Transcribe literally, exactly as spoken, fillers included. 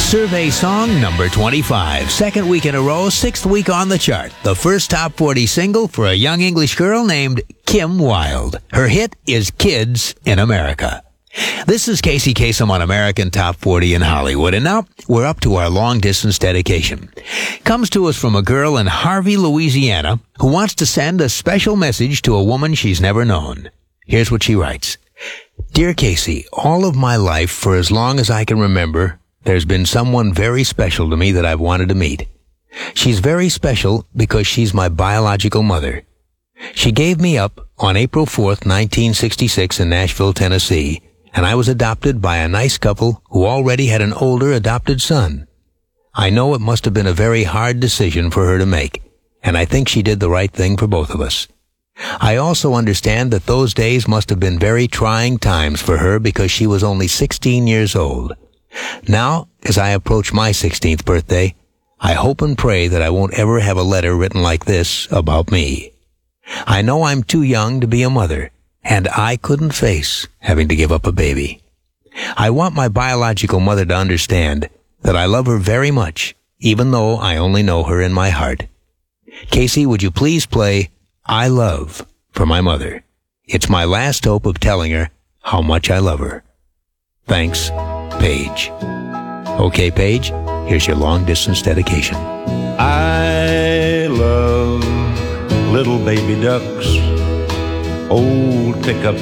Survey song number twenty-five. Second week in a row, sixth week on the chart. The first top forty single for a young English girl named Kim Wilde. Her hit is Kids in America. This is Casey Kasem on American Top forty in Hollywood, and now we're up to our long-distance dedication. Comes to us from a girl in Harvey, Louisiana, who wants to send a special message to a woman she's never known. Here's what she writes. Dear Casey, all of my life, for as long as I can remember, there's been someone very special to me that I've wanted to meet. She's very special because she's my biological mother. She gave me up on April fourth, nineteen sixty-six in Nashville, Tennessee, and I was adopted by a nice couple who already had an older adopted son. I know it must have been a very hard decision for her to make, and I think she did the right thing for both of us. I also understand that those days must have been very trying times for her because she was only sixteen years old. Now, as I approach my sixteenth birthday, I hope and pray that I won't ever have a letter written like this about me. I know I'm too young to be a mother, and I couldn't face having to give up a baby. I want my biological mother to understand that I love her very much, even though I only know her in my heart. Casey, would you please play I Love for my mother? It's my last hope of telling her how much I love her. Thanks, Paige. Okay, Paige, here's your long-distance dedication. I love little baby ducks, old pickup